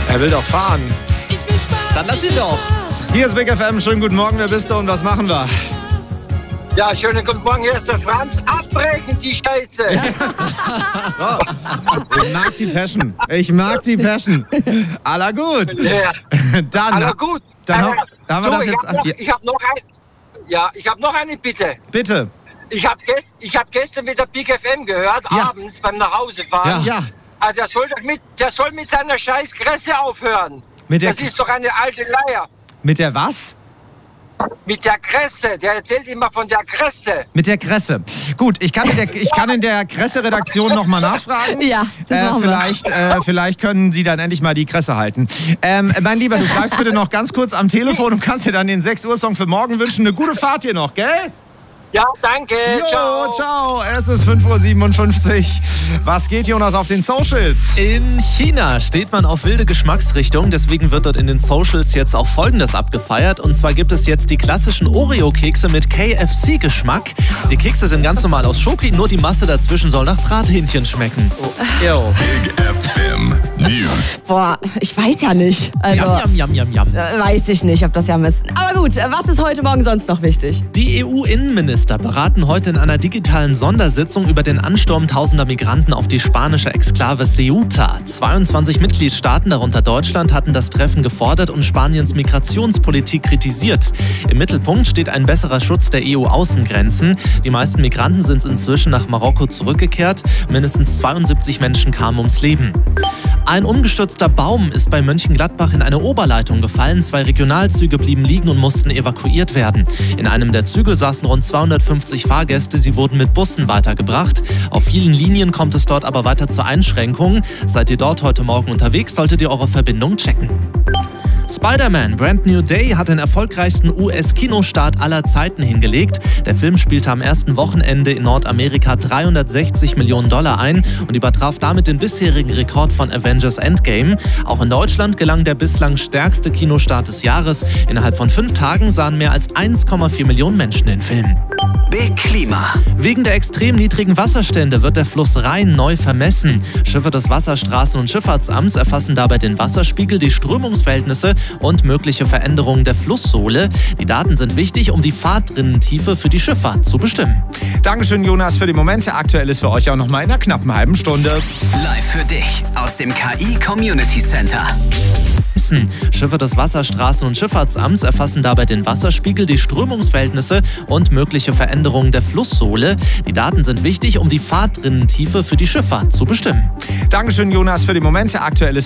Er will doch fahren. Dann lass ihn doch. Hier ist Big FM. Schönen guten Morgen. Wer bist du und was machen wir? Ja, schönen guten Morgen, hier ist der Franz. Abbrechen, die Scheiße. Oh, ich mag die Passion. Aller gut. Ja. Dann, Aller gut. Dann haben wir das jetzt. Ich habe noch eine Bitte. Bitte. Ich hab gestern wieder Big FM gehört, abends beim Nachhausefahren. Ja. Der soll mit seiner scheiß Kresse aufhören. Das ist doch eine alte Leier. Mit der was? Mit der Kresse. Der erzählt immer von der Kresse. Mit der Kresse. Gut, ich kann in der Kresse-Redaktion nochmal nachfragen. Ja, das machen wir. Vielleicht können Sie dann endlich mal die Kresse halten. Mein Lieber, du bleibst bitte noch ganz kurz am Telefon und kannst dir dann den 6 Uhr Song für morgen wünschen. Eine gute Fahrt hier noch, gell? Ja, danke. Jo, ciao. Es ist 5:57 Uhr. Was geht, Jonas, auf den Socials? In China steht man auf wilde Geschmacksrichtungen, deswegen wird dort in den Socials jetzt auch Folgendes abgefeiert. Und zwar gibt es jetzt die klassischen Oreo-Kekse mit KFC-Geschmack. Die Kekse sind ganz normal aus Schoki, nur die Masse dazwischen soll nach Brathähnchen schmecken. Jo. Big FM News. Boah, ich weiß ja nicht. Also, Yum. weiß ich nicht, ob das ja ist. Aber gut, was ist heute Morgen sonst noch wichtig? Die EU-Innenminister beraten heute in einer digitalen Sondersitzung über den Ansturm tausender Migranten auf die spanische Exklave Ceuta. 22 Mitgliedstaaten, darunter Deutschland, hatten das Treffen gefordert und Spaniens Migrationspolitik kritisiert. Im Mittelpunkt steht ein besserer Schutz der EU-Außengrenzen. Die meisten Migranten sind inzwischen nach Marokko zurückgekehrt. Mindestens 72 Menschen kamen ums Leben. Ein umgestürzter Baum ist bei Mönchengladbach in eine Oberleitung gefallen. 2 Regionalzüge blieben liegen und mussten evakuiert werden. In einem der Züge saßen rund 250 Fahrgäste. Sie wurden mit Bussen weitergebracht. Auf vielen Linien kommt es dort aber weiter zu Einschränkungen. Seid ihr dort heute Morgen unterwegs, solltet ihr eure Verbindung checken. Spider-Man Brand New Day hat den erfolgreichsten US-Kinostart aller Zeiten hingelegt. Der Film spielte am ersten Wochenende in Nordamerika 360 Millionen $ ein und übertraf damit den bisherigen Rekord von Avengers Endgame. Auch in Deutschland gelang der bislang stärkste Kinostart des Jahres. Innerhalb von 5 Tagen sahen mehr als 1,4 Millionen Menschen den Film. Big Klima. Wegen der extrem niedrigen Wasserstände wird der Fluss Rhein neu vermessen. Schiffe des Wasserstraßen- und Schifffahrtsamts erfassen dabei den Wasserspiegel, die Strömungsverhältnisse und mögliche Veränderungen der Flusssohle. Die Daten sind wichtig, um die Fahrtrinnentiefe für die Schifffahrt zu bestimmen. Dankeschön, Jonas, für die Momente. Aktuell ist für euch auch noch mal in einer knappen halben Stunde. Live für dich aus dem KI Community Center. Schiffe des Wasserstraßen- und Schifffahrtsamts erfassen dabei den Wasserspiegel, die Strömungsverhältnisse und mögliche Veränderungen der Flusssohle. Die Daten sind wichtig, um die Fahrtrinnentiefe für die Schifffahrt zu bestimmen. Dankeschön, Jonas, für die Momente. Aktuell ist